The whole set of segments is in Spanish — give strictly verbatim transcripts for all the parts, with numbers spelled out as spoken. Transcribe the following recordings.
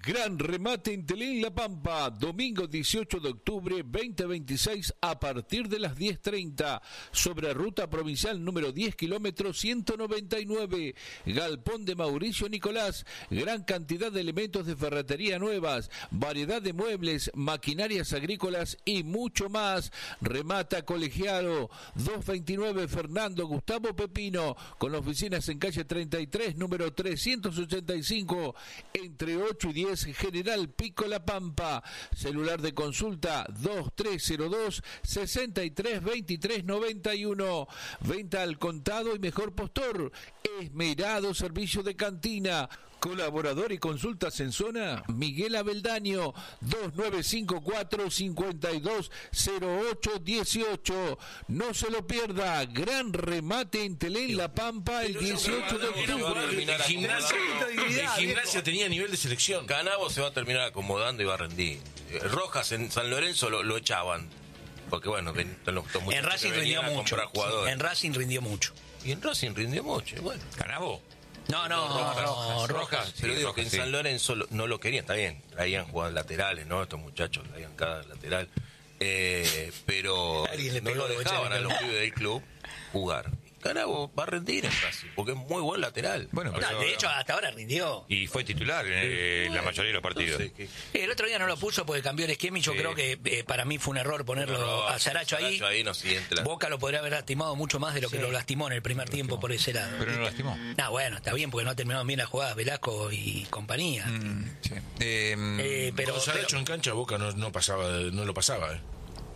Gran remate en Telén La Pampa, domingo dieciocho de octubre veinte veintiséis a partir de las diez treinta, sobre ruta provincial número diez kilómetros ciento noventa y nueve, Galpón de Mauricio Nicolás, gran cantidad de elementos de ferretería nuevas, variedad de muebles, maquinarias agrícolas y mucho más. Remata Colegiado, doscientos veintinueve Fernando Gustavo Pepino, con oficinas en calle treinta y tres, número trescientos ochenta y cinco, entre ocho y diez, General Pico La Pampa. Celular de consulta dos tres cero dos, sesenta y tres veintitrés noventa y uno. Venta al contado y mejor postor. Esmerado servicio de cantina. Colaborador y consultas en zona, Miguel Abeldaño, dos nueve cinco cuatro, cinco dos cero ocho uno ocho. No se lo pierda, gran remate en Telén La Pampa el dieciocho de octubre. El gimnasio, el gimnasio tenía nivel de selección. Canavo se va a terminar acomodando y va a rendir. Rojas en San Lorenzo lo, lo echaban. Porque bueno, ven, los, los en Racing rindió mucho. En Racing rindió mucho. Y en Racing rindió mucho. Bueno, Canavo. No, no, no, Rojas, Rojas, Rojas. Pero digo Rojas, que en sí. San Lorenzo lo, no lo querían, está bien, traían jugadores laterales, ¿no? Estos muchachos traían cada lateral, eh, pero no lo dejaban a los pibes del club jugar. Canavo va a rendir en Racing, porque es muy buen lateral. Bueno, pero, no, de hecho, hasta ahora rindió. Y fue titular en, eh, en la mayoría de los partidos. No sé qué... El otro día no lo puso porque cambió el esquema y yo sí. creo que eh, para mí fue un error ponerlo no, no, a Saracho ahí. ahí no siente la... Boca lo podría haber lastimado mucho más de lo que sí. lo lastimó en el primer tiempo por ese lado. Pero no lo lastimó. No, bueno, está bien porque no terminaron bien las jugadas Velasco y compañía. Mm, sí. eh, eh, pero con Saracho pero... en cancha Boca no, no pasaba, no lo pasaba. ¿eh?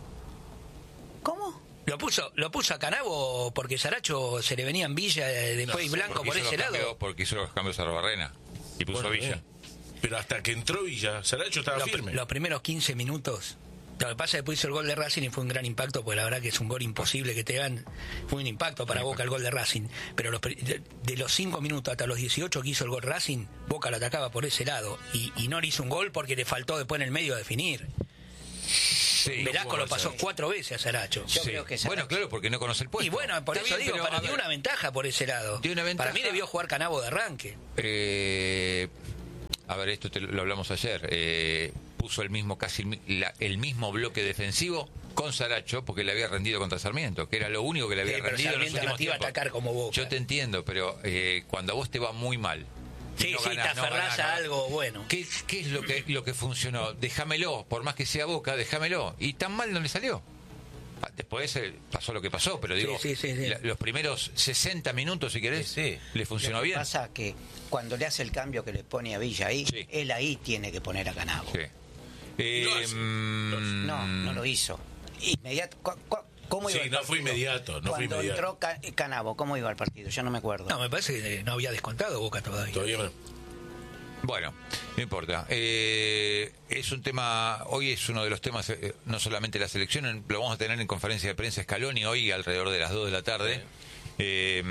¿Cómo? Lo puso, lo puso a Canavo porque Saracho se le venía en Villa, después no, Blanco por ese lado. Cambios, porque hizo los cambios a Barrena y puso bueno, a Villa. Bien. Pero hasta que entró Villa, Saracho estaba lo, firme. Los primeros quince minutos. Lo que pasa es que después hizo el gol de Racing y fue un gran impacto, porque la verdad que es un gol imposible que te hagan. Fue un impacto para Boca el gol de Racing. Pero los, de, de los cinco minutos hasta los dieciocho que hizo el gol Racing, Boca lo atacaba por ese lado. Y, y no le hizo un gol porque le faltó después en el medio definir. Sí, Velasco lo pasó cuatro veces a Saracho. Sí. Creo que bueno, claro, porque no conoce el puesto. Y bueno, por Está eso bien, digo, para dio una ventaja por ese lado. Una para mí debió jugar Canavo de arranque. Eh, a ver, esto te lo hablamos ayer. Eh, puso el mismo, casi el, la, el mismo bloque defensivo con Saracho, porque le había rendido contra Sarmiento, que era lo único que le había sí, rendido en los últimos tiempos. Atacar como Boca. Yo te entiendo, pero eh, cuando a vos te va muy mal. Sí, no sí, ganás, te aferrás no ganás, a algo bueno. ¿Qué, qué es lo que, lo que funcionó? Déjamelo, por más que sea Boca, déjamelo. Y tan mal no le salió. Después eh, pasó lo que pasó, pero digo, sí, sí, sí, sí. La, los primeros sesenta minutos, si querés, sí, sí. le funcionó lo que bien. Pasa que cuando le hace el cambio que le pone a Villa ahí, sí. él ahí tiene que poner a Canavo. Sí. Eh, mm, no, no lo hizo. Inmediato. ¿cu- cu- ¿Cómo iba sí, el no fue inmediato. No Cuando fue inmediato. entró Canavo, ¿cómo iba el partido? Yo no me acuerdo. No, me parece que no había descontado Boca todavía. Todavía no. Bueno, no importa. Eh, es un tema, hoy es uno de los temas, eh, no solamente la selección, lo vamos a tener en conferencia de prensa Scaloni hoy alrededor de las dos de la tarde. Sí. Eh,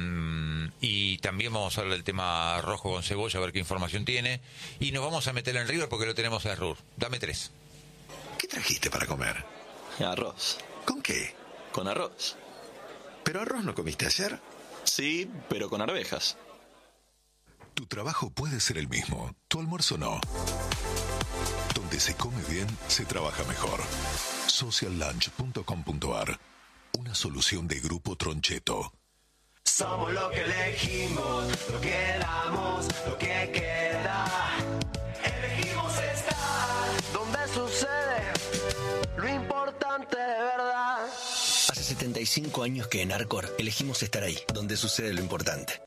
y también vamos a hablar del tema Rojo con Cebolla, a ver qué información tiene. Y nos vamos a meter en River porque lo tenemos a Rur. Dame tres. ¿Qué trajiste para comer? Arroz. ¿Con qué? Con arroz. ¿Pero arroz no comiste ayer? Sí, pero con arvejas. Tu trabajo puede ser el mismo, tu almuerzo no. Donde se come bien, se trabaja mejor. social lunch punto com punto a r. Una solución de Grupo Troncheto. Somos lo que elegimos, lo que damos, lo que queda. Elegimos estar donde sucede lo importante de verdad. Hace setenta y cinco años que en Arcor elegimos estar ahí, donde sucede lo importante.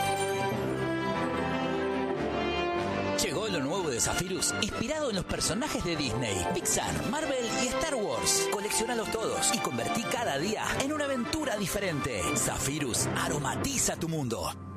Llegó lo nuevo de Zephyrus, inspirado en los personajes de Disney, Pixar, Marvel y Star Wars. Colecciónalos todos y convertí cada día en una aventura diferente. Zephyrus aromatiza tu mundo.